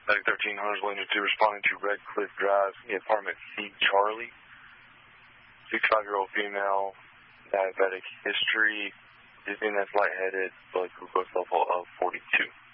Medic 13, Hunters Lane 2, responding to Red Cliff Drive, apartment C, Charlie. 65-year-old female, diabetic history, dizziness, lightheaded, blood glucose level of 42.